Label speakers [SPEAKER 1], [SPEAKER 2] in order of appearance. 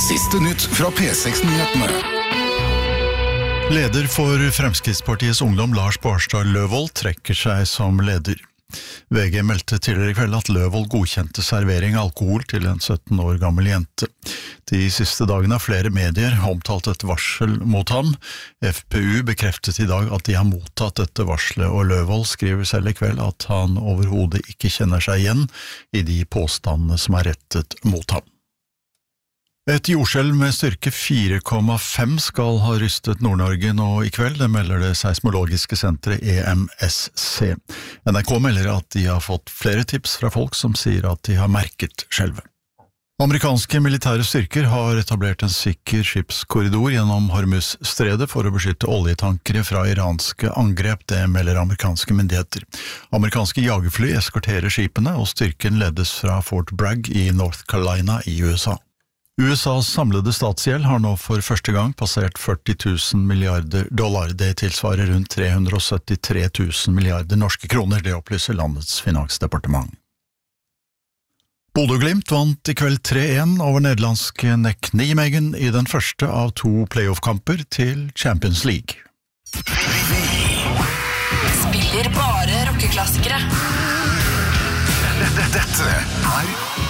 [SPEAKER 1] Siste nytt fra P6-nyhetene.
[SPEAKER 2] Leder for Fremskrittspartiets ungdom Lars Barstad Løvold trekker seg som leder. VG meldte tidligere i kveld at Løvold godkjente servering av alkohol til en 17 år gammel jente. De siste dagene har flere medier omtalt et varsel mot ham. FPU bekreftet i dag at de har mottatt dette varselet, og Løvold skriver selv i kveld at han overhodet ikke kjenner seg igjen i de påstandene som er rettet mot ham. Et jordskjelv med styrke 4,5 skal ha rystet Nord-Norge nå i kveld, det melder det seismologiske senteret EMSC. NRK melder at de har fått flere tips fra folk som sier at de har merket skjelvet. Amerikanske militære styrker har etablert en sikker skipskorridor gjennom Hormuz-stredet for å beskytte oljetankere fra iranske angrep, det melder amerikanske myndigheter. Amerikanske jagerfly eskorterer skipene, og styrken ledes fra Fort Bragg i North Carolina i USA. USAs samlede statsgjeld har nå for første gang passert 40 000 milliarder dollar. Det tilsvarer rundt 373 000 milliarder norske kroner, det opplyser landets finansdepartement. Bodø/Glimt vant i kveld 3-1 over nederlandske NEC Nijmegen i den første av 2 playoff-kamper til Champions League.
[SPEAKER 3] Spiller bare rockeklassikere.
[SPEAKER 1] Dette er